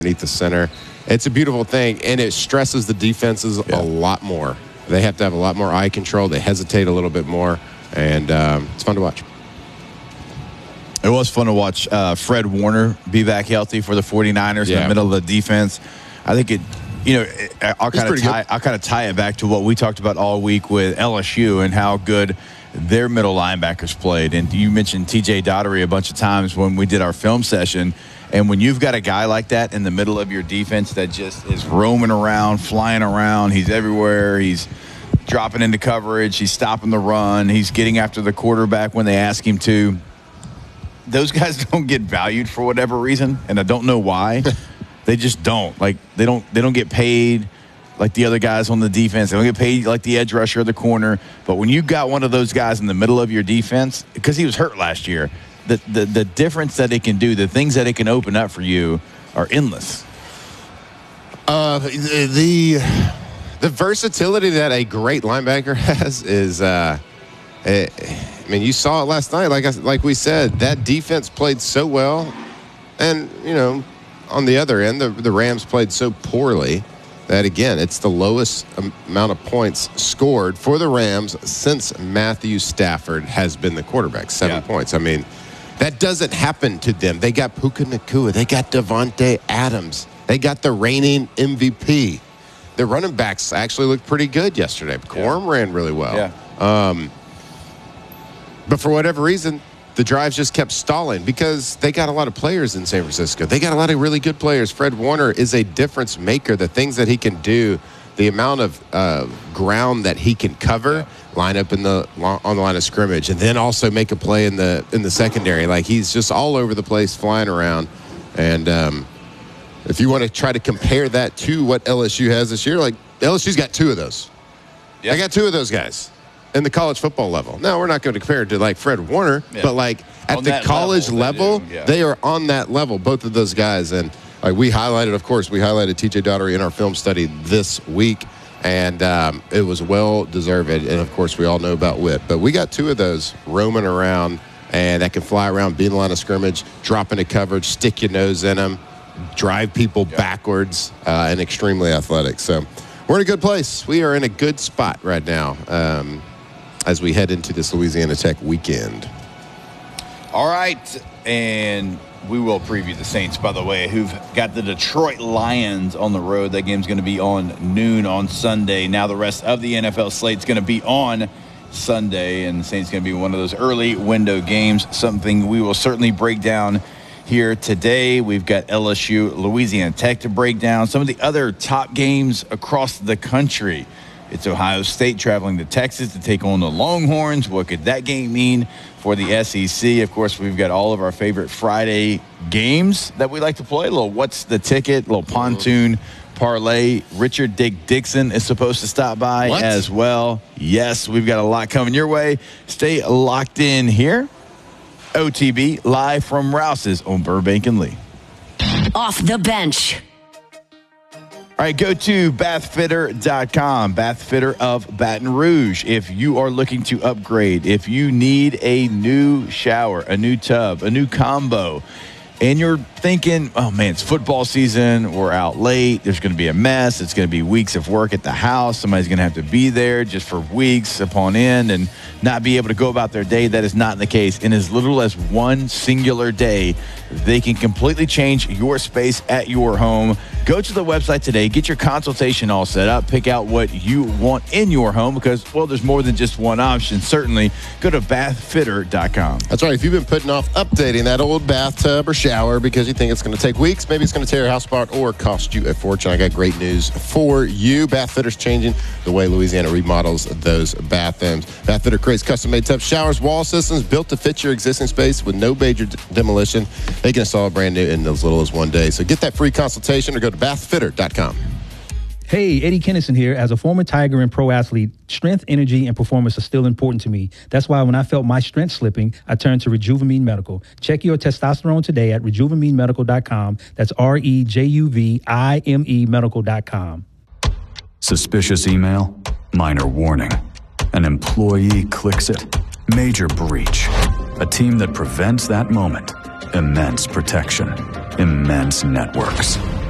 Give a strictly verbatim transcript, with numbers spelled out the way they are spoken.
underneath the center. It's a beautiful thing, and it stresses the defenses yeah. a lot more. They have to have a lot more eye control. They hesitate a little bit more, and um, it's fun to watch. It was fun to watch uh, Fred Warner be back healthy for the 49ers yeah. in the middle of the defense. I think it, you know, it, I'll kind of tie, I'll kind of tie it back to what we talked about all week with L S U and how good their middle linebackers played. And you mentioned T J Daugherty a bunch of times when we did our film session. And when you've got a guy like that in the middle of your defense that just is roaming around, flying around, he's everywhere, he's dropping into coverage, he's stopping the run, he's getting after the quarterback when they ask him to. Those guys don't get valued for whatever reason, and I don't know why. They just don't. Like they don't they don't get paid like the other guys on the defense. They don't get paid like the edge rusher or the corner. But when you got one of those guys in the middle of your defense, because he was hurt last year, the, the the difference that it can do, the things that it can open up for you are endless. Uh, the the versatility that a great linebacker has is uh, it, I mean, you saw it last night. Like I, like we said, that defense played so well, and you know, on the other end, the the Rams played so poorly that again, it's the lowest amount of points scored for the Rams since Matthew Stafford has been the quarterback. Seven yeah. points. I mean, that doesn't happen to them. They got Puka Nacua. They got Devontae Adams. They got the reigning M V P. The running backs actually looked pretty good yesterday. Corum yeah. ran really well. Yeah. Um, but for whatever reason, the drives just kept stalling because they got a lot of players in San Francisco. They got a lot of really good players. Fred Warner is a difference maker. The things that he can do, the amount of uh, ground that he can cover, yeah. line up in the on the line of scrimmage, and then also make a play in the in the secondary. Like he's just all over the place, flying around. And um, if you want to try to compare that to what L S U has this year, like L S U's got two of those. Yep. I got two of those guys in the college football level. Now, we're not going to compare it to like Fred Warner, yeah. but like at on the college level, level they, yeah. they are on that level, both of those guys. And like we highlighted, of course, we highlighted T J Daugherty in our film study this week, and um, it was well deserved. And of course, we all know about Whit, but we got two of those roaming around and that can fly around, be in the line of scrimmage, drop into coverage, stick your nose in them, drive people yeah. backwards, uh, and extremely athletic. So we're in a good place. We are in a good spot right now. Um, as we head into this Louisiana Tech weekend. All right, and we will preview the Saints, by the way, who've got the Detroit Lions on the road. That game's going to be on noon on Sunday. Now the rest of the N F L slate's going to be on Sunday, and the Saints going to be one of those early window games, something we will certainly break down here today. We've got L S U, Louisiana Tech to break down, some of the other top games across the country. It's Ohio State traveling to Texas to take on the Longhorns. What could that game mean for the S E C? Of course, we've got all of our favorite Friday games that we like to play. A little What's the Ticket, a little pontoon parlay. Richard Dick Dixon is supposed to stop by what? as well. Yes, we've got a lot coming your way. Stay locked in here. O T B live from Rouse's on Burbank and Lee. Off the bench. All right, go to bath fitter dot com, Bath Fitter of Baton Rouge. If you are looking to upgrade, if you need a new shower, a new tub, a new combo, and you're thinking, oh, man, it's football season, we're out late, there's going to be a mess, it's going to be weeks of work at the house, somebody's going to have to be there just for weeks upon end and not be able to go about their day. That is not the case. In as little as one singular day, they can completely change your space at your home. Go to the website today, get your consultation all set up, pick out what you want in your home because, well, there's more than just one option. Certainly, go to bath fitter dot com. That's right. If you've been putting off updating that old bathtub or shower because you think it's going to take weeks, maybe it's going to tear your house apart or cost you a fortune, I got great news for you. Bath Fitter's changing the way Louisiana remodels those bathrooms. Bath Fitter creates custom-made tub showers, wall systems built to fit your existing space with no major d- demolition. They can install a brand new in as little as one day. So get that free consultation or go to bath fitter dot com. Hey, Eddie Kennison here. As a former Tiger and pro athlete, strength, energy, and performance are still important to me. That's why when I felt my strength slipping, I turned to Rejuvamine Medical. Check your testosterone today at rejuvamine medical dot com. That's R E J U V I M E medical dot com. Suspicious email? Minor warning. An employee clicks it? Major breach. A team that prevents that moment? Immense protection. Immense networks.